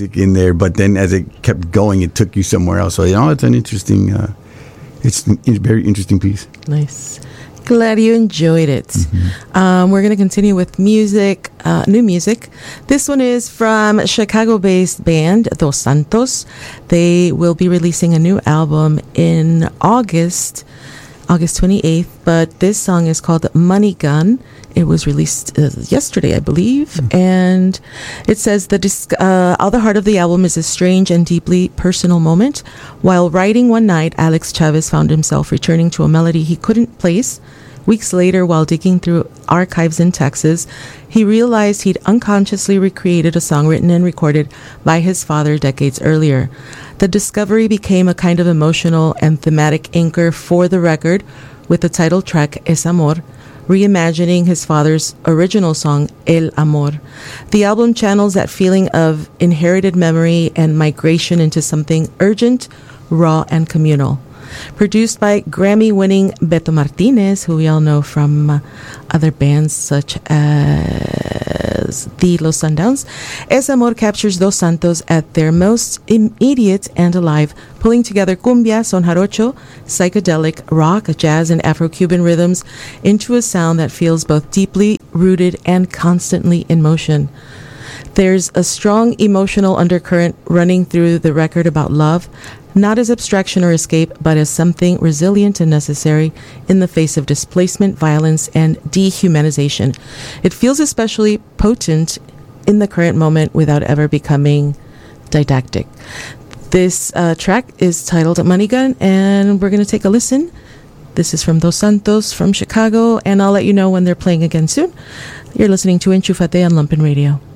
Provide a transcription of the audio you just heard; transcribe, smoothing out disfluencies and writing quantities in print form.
music in there, but then as it kept going, it took you somewhere else. So, it's an interesting, it's a very interesting piece. Nice. Glad you enjoyed it. Mm-hmm. We're going to continue with music, new music. This one is from Chicago-based band Dos Santos. They will be releasing a new album in August 28th, but this song is called Money Gun. It was released yesterday, I believe, and it says all the heart of the album is a strange and deeply personal moment. While writing one night, Alex Chavez found himself returning to a melody he couldn't place. Weeks later, while digging through archives in Texas, he realized he'd unconsciously recreated a song written and recorded by his father decades earlier. The discovery became a kind of emotional and thematic anchor for the record, with the title track Es Amor, reimagining his father's original song, El Amor. The album channels that feeling of inherited memory and migration into something urgent, raw, and communal. Produced by Grammy-winning Beto Martinez, who we all know from other bands such as the Los Sundowns, Es Amor captures Dos Santos at their most immediate and alive, pulling together cumbia, son jarocho, psychedelic, rock, jazz, and Afro-Cuban rhythms into a sound that feels both deeply rooted and constantly in motion. There's a strong emotional undercurrent running through the record about love, not as abstraction or escape, but as something resilient and necessary in the face of displacement, violence, and dehumanization. It feels especially potent in the current moment without ever becoming didactic. This track is titled Money Gun, and we're going to take a listen. This is from Dos Santos from Chicago, and I'll let you know when they're playing again soon. You're listening to Enchufate on Lumpen Radio.